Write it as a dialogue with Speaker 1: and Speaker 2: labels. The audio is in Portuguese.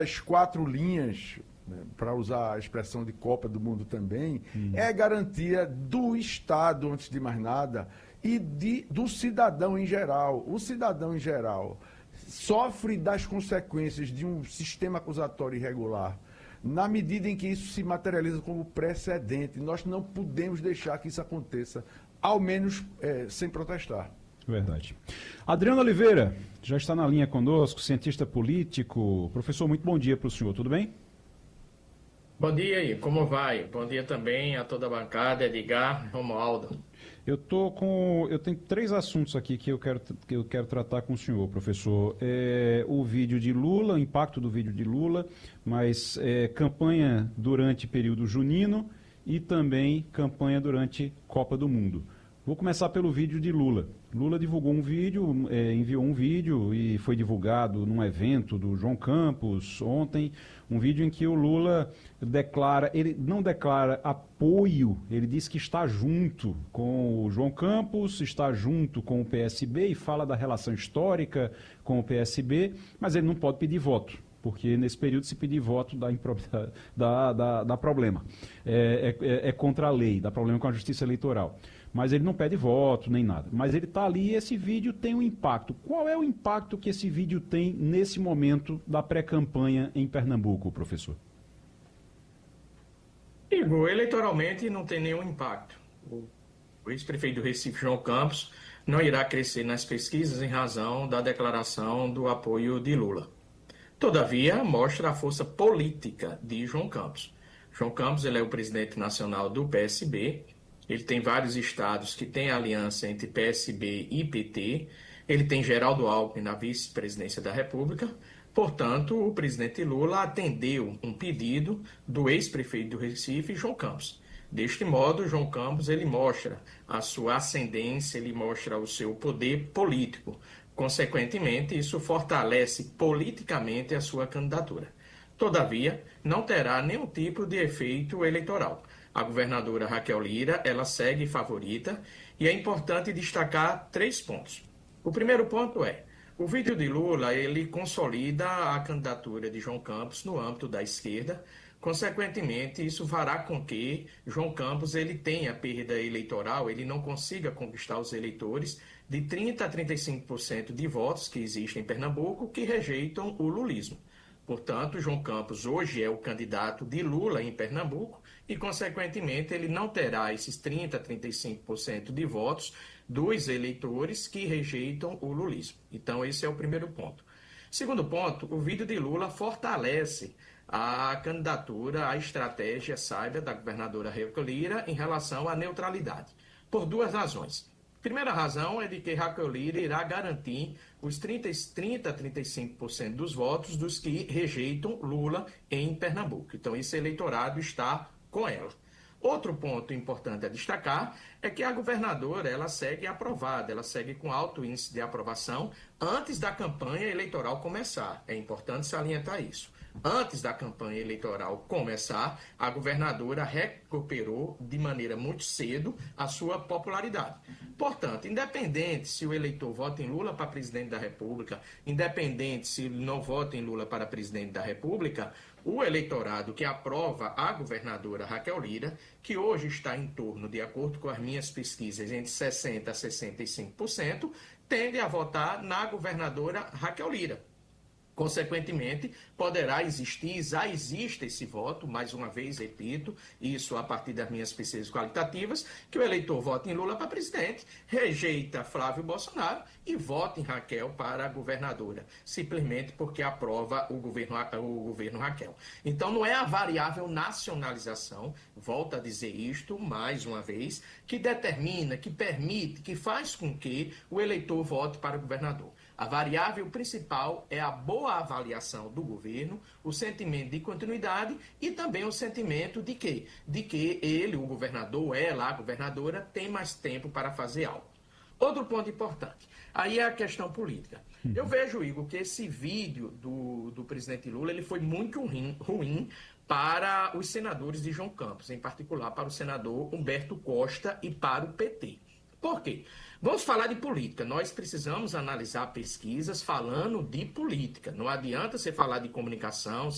Speaker 1: as 4 linhas, né, para usar a expressão de Copa do Mundo também, é garantia do Estado, antes de mais nada, e do cidadão em geral. O cidadão em geral sofre das consequências de um sistema acusatório irregular na medida em que isso se materializa como precedente. Nós não podemos deixar que isso aconteça, ao menos sem protestar.
Speaker 2: Verdade. Adriano Oliveira, já está na linha conosco, cientista político. Professor, muito bom dia para o senhor, tudo bem?
Speaker 3: Bom dia aí, como vai? Bom dia também a toda a bancada, Edgar, Romualdo.
Speaker 2: Eu tenho 3 assuntos aqui que eu quero tratar com o senhor, professor. O vídeo de Lula, o impacto do vídeo de Lula, mas campanha durante período junino e também campanha durante Copa do Mundo. Vou começar pelo vídeo de Lula. Lula divulgou um vídeo, enviou um vídeo e foi divulgado num evento do João Campos ontem, um vídeo em que o Lula ele não declara apoio, ele diz que está junto com o João Campos, está junto com o PSB e fala da relação histórica com o PSB, mas ele não pode pedir voto, porque nesse período se pedir voto dá problema. É contra a lei, dá problema com a justiça eleitoral. Mas ele não pede voto nem nada. Mas ele está ali e esse vídeo tem um impacto. Qual é o impacto que esse vídeo tem nesse momento da pré-campanha em Pernambuco, professor?
Speaker 3: Igor, eleitoralmente não tem nenhum impacto. O ex-prefeito do Recife, João Campos, não irá crescer nas pesquisas em razão da declaração do apoio de Lula. Todavia, mostra a força política de João Campos. João Campos ele é o presidente nacional do PSB. Ele tem vários estados que têm aliança entre PSB e PT. Ele tem Geraldo Alckmin na vice-presidência da República. Portanto, o presidente Lula atendeu um pedido do ex-prefeito do Recife, João Campos. Deste modo, João Campos ele mostra a sua ascendência, ele mostra o seu poder político. Consequentemente, isso fortalece politicamente a sua candidatura. Todavia, não terá nenhum tipo de efeito eleitoral. A governadora Raquel Lira, ela segue favorita e é importante destacar 3 pontos. O primeiro ponto é, o vídeo de Lula, ele consolida a candidatura de João Campos no âmbito da esquerda. Consequentemente, isso fará com que João Campos ele tenha perda eleitoral, ele não consiga conquistar os eleitores de 30% a 35% de votos que existem em Pernambuco que rejeitam o lulismo. Portanto, João Campos hoje é o candidato de Lula em Pernambuco e, consequentemente, ele não terá esses 30% a 35% de votos dos eleitores que rejeitam o lulismo. Então, esse é o primeiro ponto. Segundo ponto, o vídeo de Lula fortalece a candidatura, a estratégia sábia da governadora Raquel Lira em relação à neutralidade, por 2 razões. Primeira razão é de que Raquel Lira irá garantir os 30% a 35% dos votos dos que rejeitam Lula em Pernambuco. Então, esse eleitorado está com ela. Outro ponto importante a destacar é que a governadora ela segue aprovada, ela segue com alto índice de aprovação antes da campanha eleitoral começar. É importante salientar isso. Antes da campanha eleitoral começar, a governadora recuperou de maneira muito cedo a sua popularidade. Portanto, independente se o eleitor vota em Lula para presidente da República, independente se não vota em Lula para presidente da República, o eleitorado que aprova a governadora Raquel Lira, que hoje está em torno, de acordo com as minhas pesquisas, entre 60% a 65%, tende a votar na governadora Raquel Lira. Consequentemente, poderá existir, já existe esse voto, mais uma vez, repito, isso a partir das minhas pesquisas qualitativas, que o eleitor vota em Lula para presidente, rejeita Flávio Bolsonaro e vota em Raquel para governadora, simplesmente porque aprova o governo Raquel. Então, não é a variável nacionalização, volto a dizer isto mais uma vez, que determina, que permite, que faz com que o eleitor vote para o governador. A variável principal é a boa avaliação do governo, o sentimento de continuidade e também o sentimento de que ele, o governador, ela, a governadora, tem mais tempo para fazer algo. Outro ponto importante, aí é a questão política. Eu vejo, Igor, que esse vídeo do presidente Lula ele foi muito ruim para os senadores de João Campos, em particular para o senador Humberto Costa e para o PT. Por quê? Vamos falar de política. Nós precisamos analisar pesquisas falando de política. Não adianta você falar de comunicação,